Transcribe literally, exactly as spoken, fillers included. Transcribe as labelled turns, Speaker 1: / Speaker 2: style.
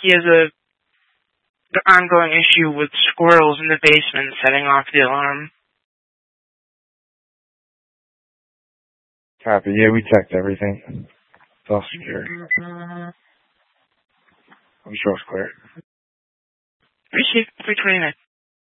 Speaker 1: he has a the ongoing issue with squirrels in the basement setting off the alarm.
Speaker 2: Copy. Yeah, we checked everything. It's all secure. I'm sure it's clear.
Speaker 1: Appreciate it. three twenty-nine.